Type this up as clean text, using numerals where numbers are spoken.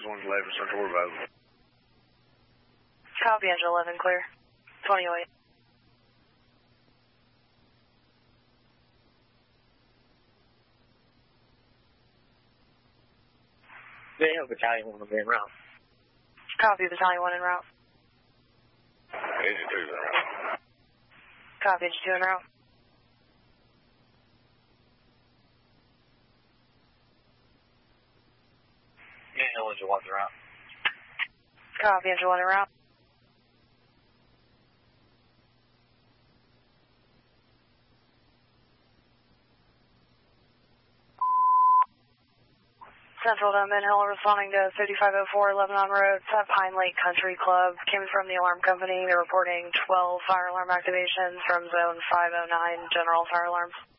one's 11, Central available. Copy, engine 11, clear. 2008. Daniel, Battalion 1 will be en route. Copy, Battalion 1 en route. Agent 2's en route. Copy, Agent 2 en route. Daniel, Engine 1's en route. Copy, Engine 1 en route. Central to Mint Hill, responding to 5504 Lebanon Road, Pine Lake Country Club. Came from the alarm company. They're reporting 12 fire alarm activations from zone 509 general fire alarms.